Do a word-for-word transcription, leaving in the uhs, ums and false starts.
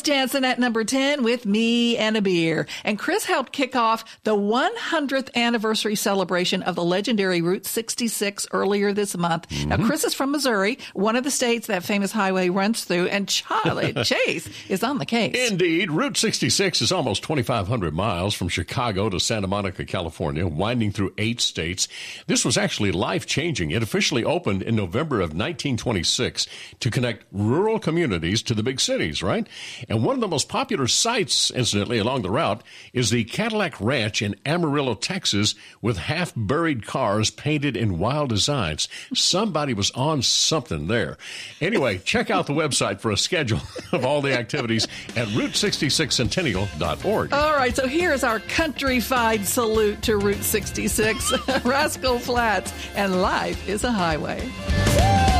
Chris Jansen at number ten with Me and a Beer. And Chris helped kick off the one hundredth anniversary celebration of the legendary Route sixty-six earlier this month. Mm-hmm. Now, Chris is from Missouri, one of the states that famous highway runs through, and Charlie Chase is on the case. Indeed. Route sixty-six is almost twenty-five hundred miles from Chicago to Santa Monica, California, winding through eight states. This was actually life-changing. It officially opened in November of nineteen twenty-six to connect rural communities to the big cities, right? And one of the most popular sites, incidentally, along the route is the Cadillac Ranch in Amarillo, Texas, with half-buried cars painted in wild designs. Somebody was on something there. Anyway, check out the website for a schedule of all the activities at route sixty-six centennial dot org. All right, so here's our countrified salute to Route sixty-six, Rascal Flats, and life is a highway.